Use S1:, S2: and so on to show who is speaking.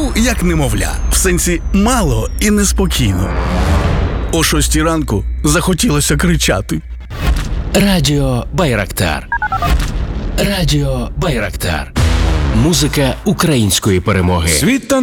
S1: був як немовля. В сенсі мало і неспокійно. О 6 ранку захотілося кричати.
S2: Радіо Байрактар. Радіо Байрактар. Музика української перемоги.
S3: Світ